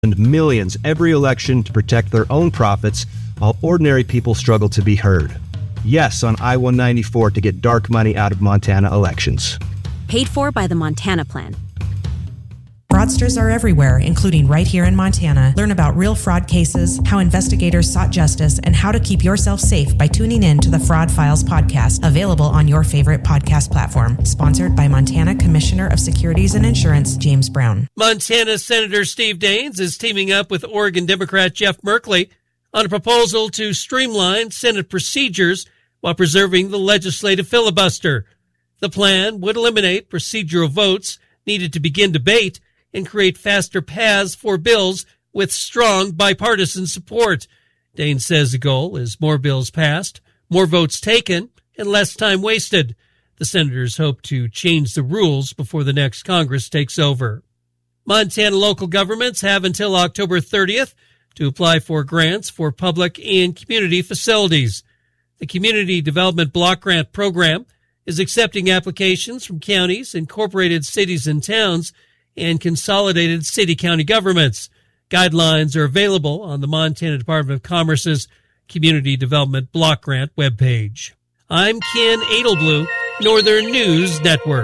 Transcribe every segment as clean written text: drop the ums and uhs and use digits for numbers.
millions every election to protect their own profits while ordinary people struggle to be heard. Yes on I-194 to get dark money out of Montana elections. Paid for by the Montana Plan. Fraudsters are everywhere, including right here in Montana. Learn about real fraud cases, how investigators sought justice, and how to keep yourself safe by tuning in to the Fraud Files podcast, available on your favorite podcast platform. Sponsored by Montana Commissioner of Securities and Insurance, James Brown. Montana Senator Steve Daines is teaming up with Oregon Democrat Jeff Merkley on a proposal to streamline Senate procedures while preserving the legislative filibuster. The plan would eliminate procedural votes needed to begin debate and create faster paths for bills with strong bipartisan support. Daines says the goal is more bills passed, more votes taken, and less time wasted. The senators hope to change the rules before the next Congress takes over. Montana local governments have until October 30th to apply for grants for public and community facilities. The Community Development Block Grant Program is accepting applications from counties, incorporated cities and towns, and consolidated city-county governments. Guidelines are available on the Montana Department of Commerce's Community Development Block Grant webpage. I'm Ken Adelblue, Northern News Network.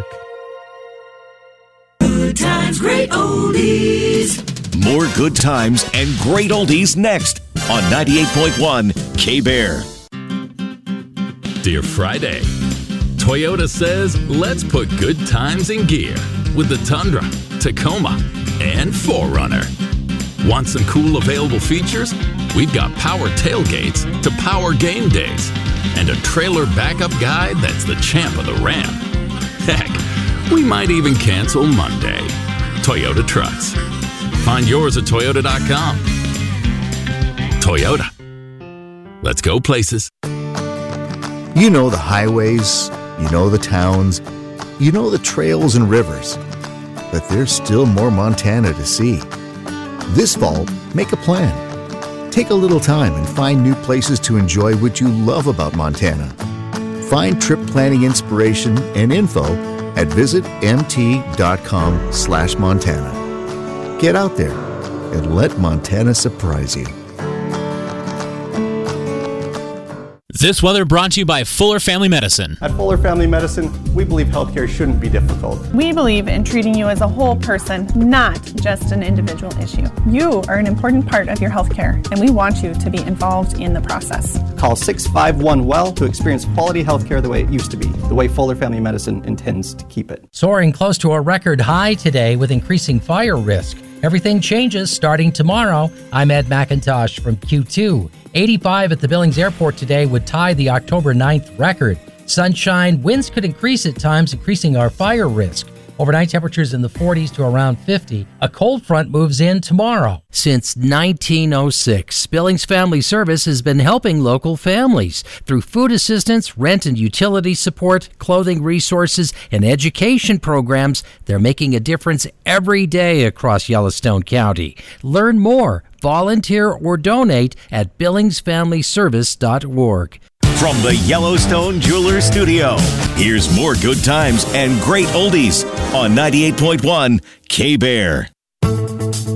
Good times, great oldies. More good times and great oldies next on 98.1 K-Bear. Dear Friday, Toyota says let's put good times in gear with the Tundra, Tacoma, and 4Runner. Want some cool available features? We've got power tailgates to power game days and a trailer backup guide that's the champ of the ramp. Heck, we might even cancel Monday. Toyota Trucks. Find yours at Toyota.com. Toyota. Let's go places. You know the highways, you know the towns, you know the trails and rivers. But there's still more Montana to see. This fall, make a plan. Take a little time and find new places to enjoy what you love about Montana. Find trip planning inspiration and info at visitmt.com/Montana. Get out there and let Montana surprise you. This weather brought to you by Fuller Family Medicine. At Fuller Family Medicine, we believe healthcare shouldn't be difficult. We believe in treating you as a whole person, not just an individual issue. You are an important part of your healthcare, and we want you to be involved in the process. Call 651-WELL to experience quality healthcare the way it used to be, the way Fuller Family Medicine intends to keep it. Soaring close to a record high today with increasing fire risk. Everything changes starting tomorrow. I'm Ed McIntosh from Q2. 85 at the Billings Airport today would tie the October 9th record. Sunshine, winds could increase at times, increasing our fire risk. Overnight temperatures in the 40s to around 50. A cold front moves in tomorrow. Since 1906, Billings Family Service has been helping local families through food assistance, rent and utility support, clothing resources, and education programs. They're making a difference every day across Yellowstone County. Learn more, volunteer, or donate at billingsfamilyservice.org. From the Yellowstone Jewelers Studio, here's more good times and great oldies on 98.1 K-Bear.